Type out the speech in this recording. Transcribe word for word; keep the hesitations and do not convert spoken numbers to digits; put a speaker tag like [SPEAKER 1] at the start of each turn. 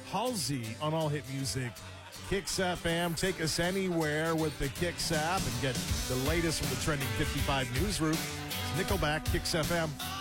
[SPEAKER 1] Halsey on All Hit Music. Kicks F M. Take us anywhere with the Kicks app and get the latest from the Trending fifty-five newsroom. It's Nickelback, Kicks F M.